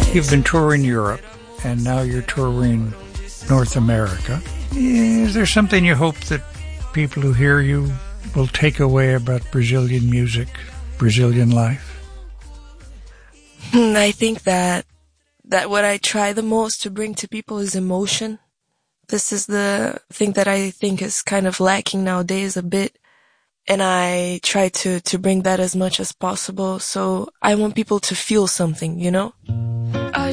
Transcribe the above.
You've been touring Europe, and now you're touring North America. Is there something you hope that people who hear you will take away about Brazilian music, Brazilian life? I think that what I try the most to bring to people is emotion. This is the thing that I think is kind of lacking nowadays a bit. And I try to bring that as much as possible. So I want people to feel something, you know?